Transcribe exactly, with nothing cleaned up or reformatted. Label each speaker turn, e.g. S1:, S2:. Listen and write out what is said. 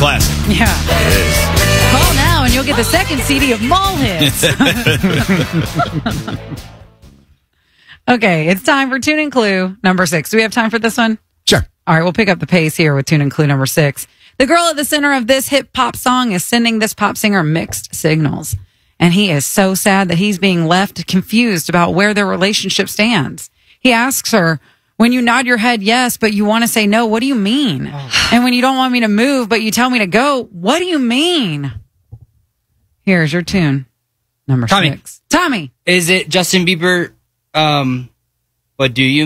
S1: classic.
S2: Yeah.
S1: It is.
S2: Call now and you'll get the second C D of Mall Hits. Okay, it's time for Tune and Clue number six. Do we have time for this one?
S3: Sure.
S2: All right, we'll pick up the pace here with Tune and Clue number six. The girl at the center of this hip pop song is sending this pop singer mixed signals. And he is so sad that he's being left confused about where their relationship stands. He asks her, when you nod your head yes, but you want to say no, what do you mean? Oh. And when you don't want me to move, but you tell me to go, what do you mean? Here's your tune number
S4: Tommy.
S2: six. Tommy.
S4: Is it Justin Bieber? Um, what do you